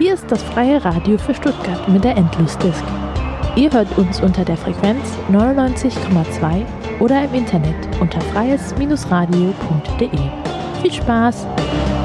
Hier ist das Freie Radio für Stuttgart mit der Endlosdisk. Ihr hört uns unter der Frequenz 99,2 oder im Internet unter freies-radio.de. Viel Spaß!